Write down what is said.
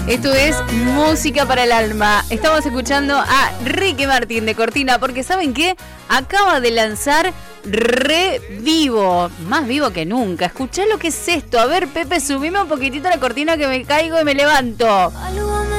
Esto es Música para el Alma. Estamos escuchando a Ricky Martin de Cortina, porque ¿saben qué? Acaba de lanzar Re Vivo, más vivo que nunca. Escuchá lo que es esto. A ver, Pepe, subime un poquitito la cortina que me caigo y me levanto.